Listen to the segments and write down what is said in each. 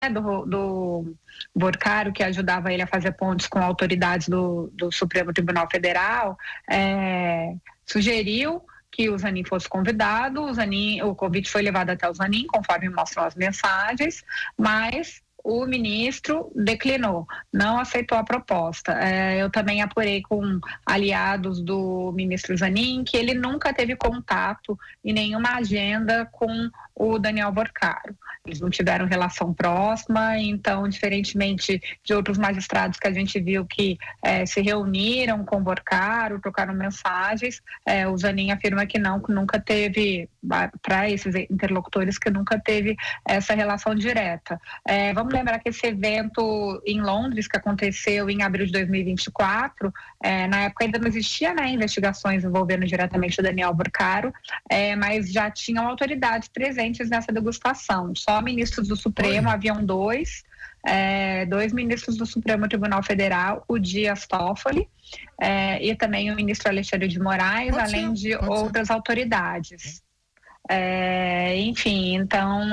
do Borcaro, que ajudava ele a fazer pontos com autoridades do Supremo Tribunal Federal, sugeriu que o Zanin fosse convidado. O convite foi levado até o Zanin, conforme mostram as mensagens, mas o ministro declinou, não aceitou a proposta. Eu também apurei com aliados do ministro Zanin que ele nunca teve contato e nenhuma agenda com o Daniel Borcaro. Eles não tiveram relação próxima, então, diferentemente de outros magistrados que a gente viu que se reuniram com o Borcaro, trocaram mensagens, o Zanin afirma que nunca teve, para esses interlocutores, que nunca teve essa relação direta. Vamos lembrar que esse evento em Londres, que aconteceu em abril de 2024, na época ainda não existia, investigações envolvendo diretamente o Daniel Borcaro, mas já tinham autoridades presentes nessa degustação. Só ministros do Supremo, haviam dois ministros do Supremo Tribunal Federal, o Dias Toffoli e também o ministro Alexandre de Moraes, além de outras autoridades. Enfim, então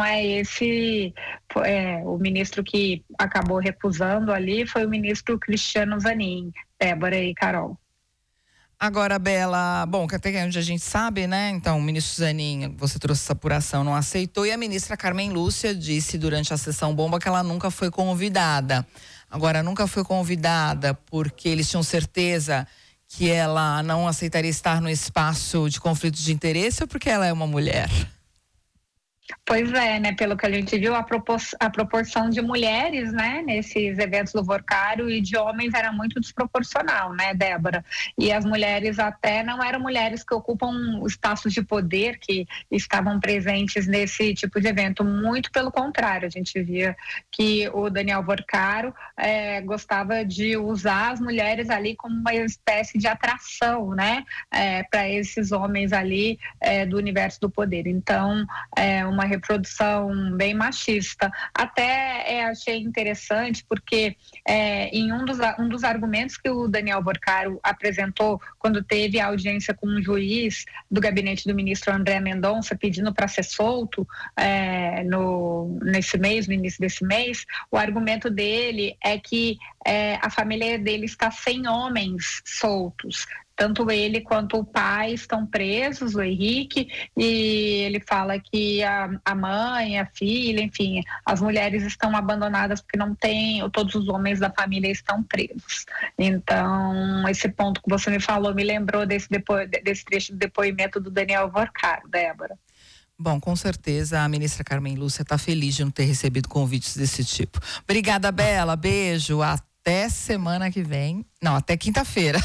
o ministro que acabou recusando ali foi o ministro Cristiano Zanin. Débora e Carol. Agora, Bela, bom, que até onde a gente sabe, então o ministro Zanin, você trouxe essa apuração, não aceitou, e a ministra Carmen Lúcia disse durante a sessão bomba que ela nunca foi convidada. Agora, nunca foi convidada porque eles tinham certeza que ela não aceitaria estar no espaço de conflito de interesse ou porque ela é uma mulher? Pois pelo que a gente viu, a proporção de mulheres, nesses eventos do Borcaro e de homens era muito desproporcional, Débora? E as mulheres até não eram mulheres que ocupam espaços de poder que estavam presentes nesse tipo de evento, muito pelo contrário, a gente via que o Daniel Borcaro gostava de usar as mulheres ali como uma espécie de atração, para esses homens ali do universo do poder. Então, uma reprodução bem machista. Até achei interessante porque em um dos argumentos que o Daniel Borcaro apresentou quando teve a audiência com um juiz do gabinete do ministro André Mendonça pedindo para ser solto no início desse mês, o argumento dele é que a família dele está sem homens soltos. Tanto ele quanto o pai estão presos, o Henrique, e ele fala que a mãe, a filha, enfim, as mulheres estão abandonadas porque não tem, todos os homens da família estão presos. Então, esse ponto que você me falou me lembrou desse trecho do depoimento do Daniel Borcaro, Débora. Bom, com certeza a ministra Carmen Lúcia está feliz de não ter recebido convites desse tipo. Obrigada, Bela, beijo, até semana que vem. Não, até quinta-feira.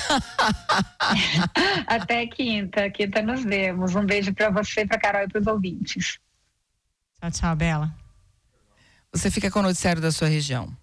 Até quinta nos vemos. Um beijo para você, para Carol e para os ouvintes. Tchau, Bela. Você fica com o noticiário da sua região.